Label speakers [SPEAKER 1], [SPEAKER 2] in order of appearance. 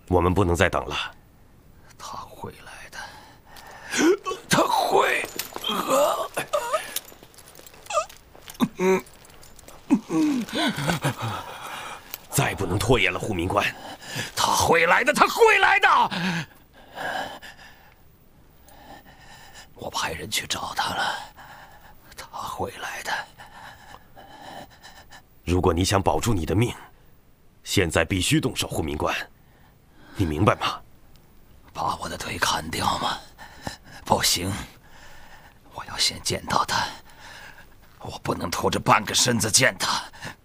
[SPEAKER 1] 我们不能再等了。
[SPEAKER 2] 他会来的，他会。
[SPEAKER 1] 再不能拖延了，护民官。
[SPEAKER 2] 他会来的，他会来的。我派人去找他了，他会来的。
[SPEAKER 1] 如果你想保住你的命，现在必须动手，护民官，你明白吗？
[SPEAKER 2] 把我的腿砍掉吗？不行，我要先见到他，我不能拖着半个身子见他。